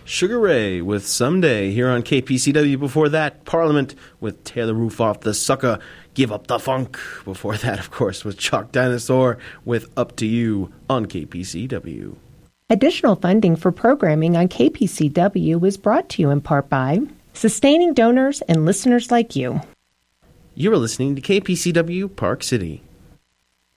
Sugar Ray with Someday here on KPCW. Before that, Parliament with Tear the Roof Off the Sucker, Give Up the Funk. Before that, of course, was Chalk Dinosaur with Up to You on KPCW. Additional funding for programming on KPCW is brought to you in part by sustaining donors and listeners like you. You are listening to KPCW Park City.